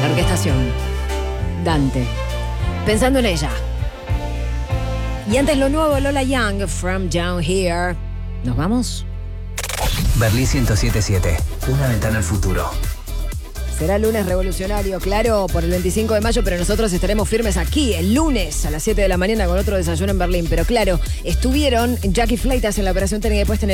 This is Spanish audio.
orquestación. Dante. Pensando en ella. Y antes lo nuevo, Lola Young, From Down Here. ¿Nos vamos? Berlín 107.7. Una ventana al futuro. Será lunes revolucionario, claro, por el 25 de mayo, pero nosotros estaremos firmes aquí el lunes a las 7 de la mañana con otro desayuno en Berlín. Pero claro, estuvieron Jackie Fleitas en la operación técnica puesta en